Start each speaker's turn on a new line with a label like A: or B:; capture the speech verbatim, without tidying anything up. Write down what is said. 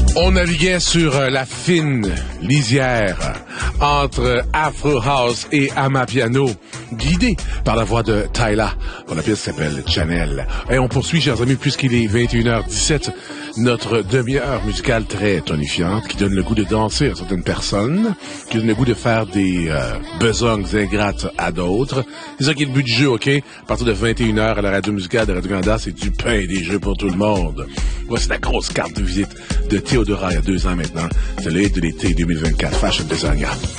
A: On naviguait sur la fine lisière entre Afro House et Amapiano, guidé par la voix de Tyla. La pièce s'appelle Chanel. Et on poursuit, chers amis, puisqu'il est vingt et une heures dix-sept, notre demi-heure musicale très tonifiante qui donne le goût de danser à certaines personnes, qui donne le goût de faire des euh, besognes ingrates à d'autres. C'est ça qui est le but du jeu, OK? À partir de vingt et une heures à la radio musicale de Radio-Canada, c'est du pain et des jeux pour tout le monde. Voici la grosse carte de visite de Théodora il y a deux ans maintenant. C'est le hit de l'été deux mille vingt-quatre, Fashion Designer.